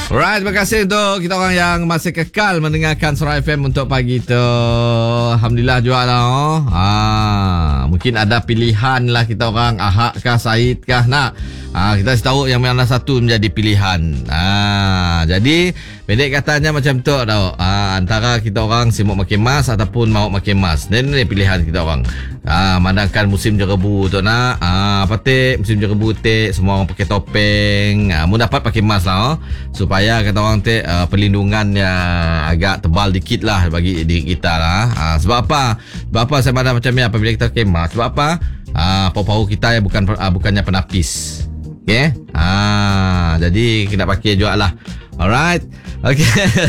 Alright, terima kasih untuk kita orang yang masih kekal mendengarkan Suara FM untuk pagi tu. Alhamdulillah juga lah. Mungkin ada pilihan lah kita orang, Ahak kah, Said kah nak. Kita tahu yang mana satu menjadi pilihan. Jadi pendek katanya macam tu tau. Antara kita orang sibuk makan mas ataupun mau makan mas. Ini pilihan kita orang. Mandangkan musim jerebu tu nak. Patik musim jerebu tik, semua orang pakai topeng. Mu dapat pakai mas lah. Supaya kata orang tu perlindungan yang agak tebal dikit lah bagi diri kita lah. Sebab apa? Sebab apa saya pandang macam ni apabila kita pakai mas? Sebab apa? Paru-paru kita yang bukannya penapis. Okay? Jadi kita pakai juga lah. Alright. Okay.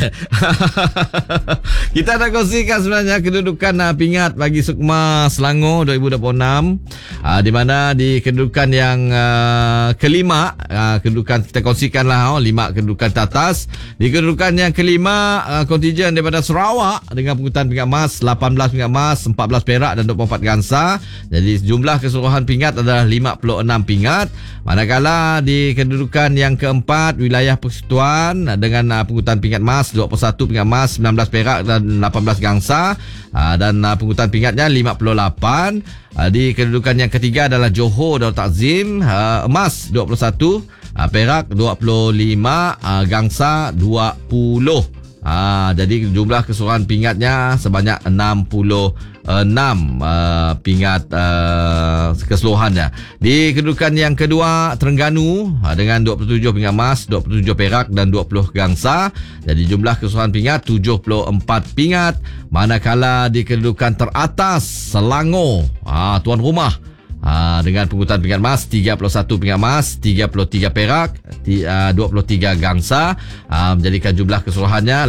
Kita nak kongsikan sebenarnya kedudukan pingat bagi Sukma Selangor 2026, di mana di kedudukan yang kelima, kedudukan kita kongsikan lah 5 kedudukan teratas. Di kedudukan yang kelima, kontijen daripada Sarawak dengan pungutan pingat emas 18 pingat emas, 14 perak dan 24 gangsa. Jadi jumlah keseluruhan pingat adalah 56 pingat. Manakala di kedudukan yang keempat, wilayah Persekutuan dengan pungutan pingat emas 21 pingat emas, 19 perak dan 18 gangsa, dan pungutan pingatnya 58. Di kedudukan yang ketiga adalah Johor Darul Takzim, emas 21, perak 25, gangsa 20. Jadi jumlah keseluruhan pingatnya sebanyak 66 pingat keseluruhannya. Di kedudukan yang kedua, Terengganu dengan 27 pingat emas, 27 perak dan 20 gangsa. Jadi jumlah keseluruhan pingat 74 pingat. Manakala di kedudukan teratas, Selangor, tuan rumah, dengan pungutan pingat emas 31 pingat emas, 33 perak, 23 gangsa, menjadikan jumlah keseluruhannya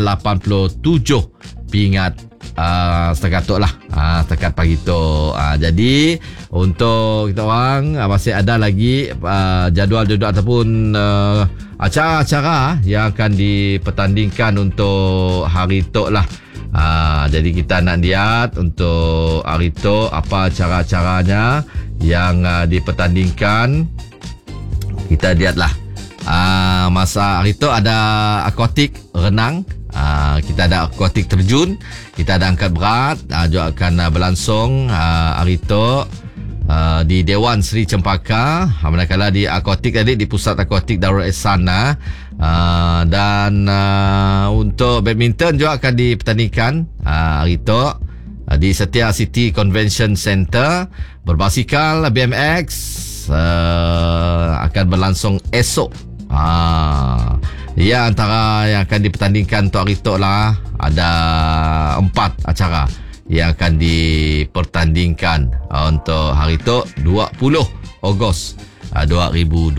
87 pingat setakat tu lah, setakat pagi tu. Jadi untuk kita orang masih ada lagi jadual-jadual ataupun acara-acara yang akan dipertandingkan untuk hari tu lah. Jadi kita nak lihat untuk hari tu apa cara-caranya yang dipertandingkan. Kita lihatlah. Masa hari tu ada akuatik renang, kita ada akuatik terjun, kita ada angkat berat, juga akan berlangsung hari tu di Dewan Seri Cempaka. Manakala di akuatik tadi di Pusat Akuatik Darul Ehsan, dan untuk badminton juga akan dipertandingkan hari tu di Setia City Convention Center. Berbasikal BMX akan berlangsung esok. Ya, antara yang akan dipertandingkan untuk hari tu lah, ada 4 acara yang akan dipertandingkan untuk hari tu 20 Ogos 2026.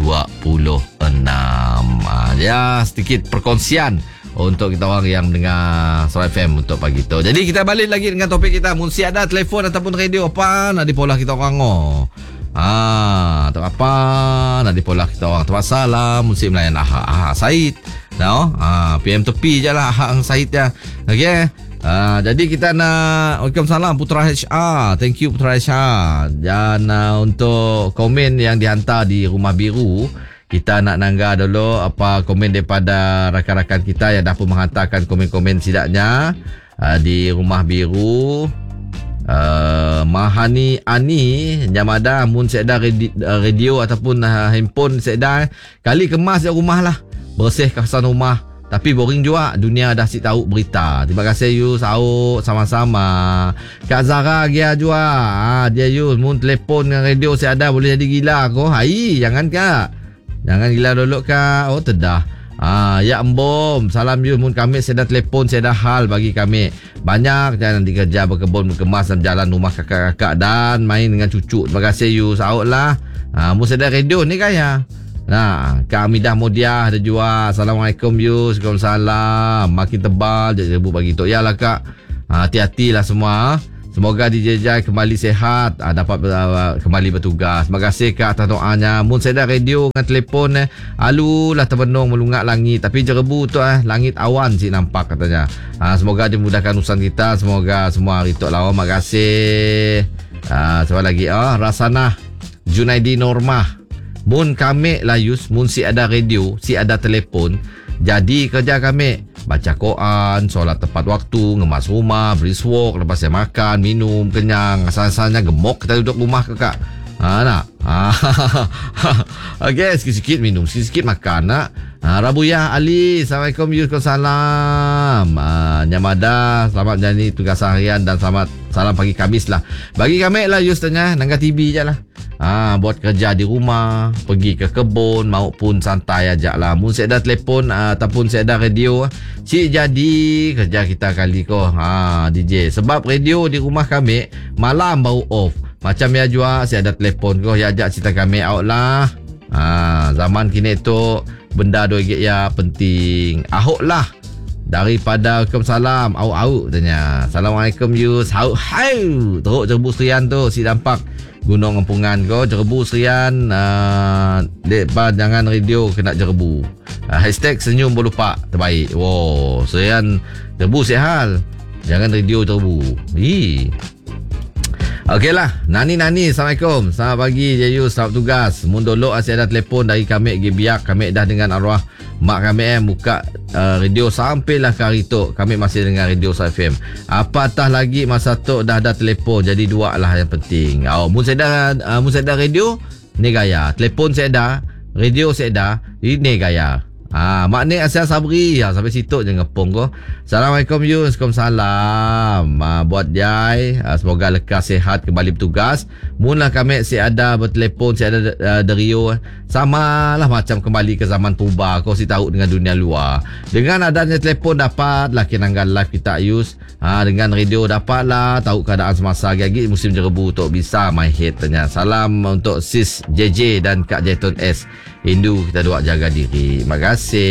Ya, sedikit perkongsian untuk kita orang yang mendengar Suara FM untuk pagi tu. Jadi kita balik lagi dengan topik kita. Mesti ada telefon ataupun radio apa nak dipolah kita orang tak apa nak dipolah kita orang tu masalah. Mesti melayan Ahak Said. PM tepi je lah Ahak Said ya. Okay. Jadi kita nak Waalaikumsalam Putra HR. Thank you Putra HR. Dan untuk komen yang dihantar di Rumah Biru, kita nak nangga dulu apa komen daripada rakan-rakan kita yang dah pun menghantarkan komen-komen sidaknya di Rumah Biru. Mahani Ani Jamada, mun seeda radio ataupun handphone seeda kali kemas di rumah lah, bersih kawasan rumah. Tapi boring juga, dunia dah si tahu berita. Terima kasih you sahut sama-sama. Kak Zara dia juga, dia you mun telefon dengan radio seeda boleh jadi gila ko. Hai, jangan kak. Jangan gila dulu kak. Oh tedah. Ya embom, salam you mun kami seda telefon seda hal bagi kami. Banyak jangan dikerja berkebun berkemas dan jalan rumah kakak-kakak dan main dengan cucu. Terima kasih you sahut lah. Mun seda radio ni kaya. Kak Amidah Modiah ada juga. Assalamualaikum you. Waalaikumsalam. Makin tebal je rebu pagi tu. Yalah kak. Hati-hatilah semua. Semoga DJ Jai kembali sehat, dapat kembali bertugas. Terima kasih kak atas doanya. Mun saya dah radio dengan telefon alulah terbenung melungat langit. Tapi jerebu tu langit awan si nampak katanya. Semoga dimudahkan urusan kita. Semoga semua hari tu lah. Terima kasih. Siapa lagi? Rasanah Junaidi Normah. Mun kami layus, mun si ada radio, si ada telefon, Jadi kerja kami baca Quran, solat tepat waktu, ngemas rumah, brisk walk, lepas saya makan, minum, kenyang. Asal-asalnya gemuk kita duduk rumah kakak. Nak? Okey, sikit-sikit minum, sikit-sikit makan nak. Rabu ya Ali, Assalamualaikum, Waalaikumsalam. Nyamada, selamat menjalani tugas harian dan selamat salam pagi Khamis lah. Bagi kami lah Yus tanya, nangga TV je lah. Buat kerja di rumah, pergi ke kebun, maupun santai aja lah. Mun saya dah telefon ataupun saya dah radio, cik jadi kerja kita kali ko. DJ. Sebab radio di rumah kami malam baru off. Macam ya jua saya ada telefon ko, ya ajak cerita kami out lah. Zaman kini tu benda RM2 ya penting. Ahok lah. Daripada Waalaikumsalam, au tanya. Assalamualaikum Yus. Hau. Teruk jerebu serian tu si dampak Gunung Empungan ko, jerebu serian. Depa jangan radio kena jerebu. Hashtag senyum berlupa terbaik. Wow, serian jerebu sehal. Jangan radio jerebu. Okeylah, Nani, Assalamualaikum. Selamat pagi Jayus, selamat tugas. Mun dulu saya ada telefon dari kami pergi biak. Kami dah dengan arwah mak kami buka radio sampailah ke hari tu. Kami masih dengan radio FM. Apatah lagi masa tu dah ada telefon. Jadi dua lah yang penting. Mun saya dah radio, ni gaya. Telefon saya dah, radio saya dah, ini gaya. Maknanya Asia sabri sampai situ je ngepong ko. Assalamualaikum Yus. Waalaikumsalam. Buat Jai, semoga lekas sihat kembali bertugas. Mula kami si ada bertelefon, si ada derio. Sama lah macam kembali ke zaman purba. Kau si tahu dengan dunia luar. Dengan adanya telefon dapat lah kinanggan live kita Yus. Dengan radio dapat lah tahu keadaan semasa lagi musim jerebu tu bisa my hit tanya. Salam untuk sis JJ dan Kak Jaiton S. Hindu kita doa jaga diri. Terima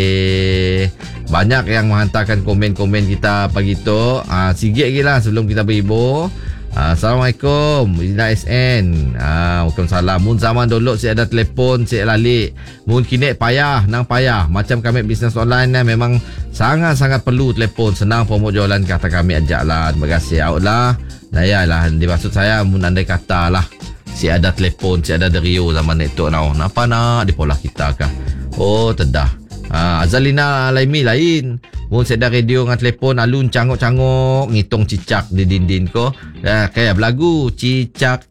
kasih. Banyak yang menghantarkan komen-komen kita pagi tu. Sikit lagi lah sebelum kita berhibur. Assalamualaikum Ina SN. Waalaikumsalam. Mun zaman dulu saya ada telefon, saya lalik. Mun kini payah, macam kami bisnes online memang sangat-sangat perlu telefon. Senang promote jualan kata kami ajak lah. Terima kasih out lah. Nah ya lah, dimaksud saya mun andai kata lah si ada telefon, si ada derio zaman itu napa nak di pola kita kah? Oh tedah. Azalina Laimi lain. Mun saya ada radio dengan telefon alun cangok-cangok ngitung cicak di dinding ko. Kayak berlagu cicak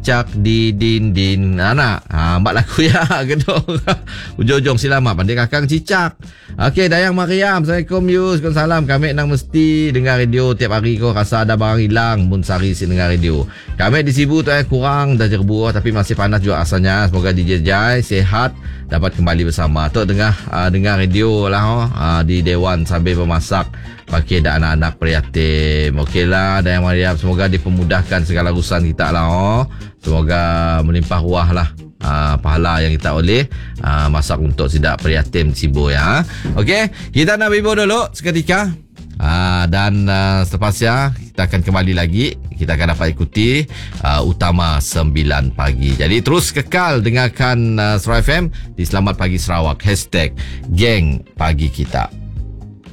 di dinding. Anak, mbak lagu ya gedong. Ujung-ujung selamat pandai kakang cicak. Okey, Dayang Mariam. Assalamualaikum Yus. Waalaikumsalam. Kami nang mesti dengar radio tiap hari ko, rasa ada barang hilang mun sari si dengar radio. Kami di Sibu tu kurang dah jerbu tapi masih panas juga asalnya. Semoga DJ Jai sehat dapat kembali bersama. Tu dengar radio lah di Dewan sambil memasak pakai dah anak-anak prihatin. Okeylah Dayang Mariam, semoga dipermudahkan segala urusan kita lah. Semoga melimpah ruah lah pahala yang kita oleh masak untuk sidak prihatin Sibu ya. Okey, kita nak berhibur dulu seketika. Dan selepasnya kita akan kembali lagi. Kita akan dapat ikuti Utama 9 pagi. Jadi terus kekal dengarkan Sarawak FM di Selamat Pagi Sarawak #Geng Pagi Kita.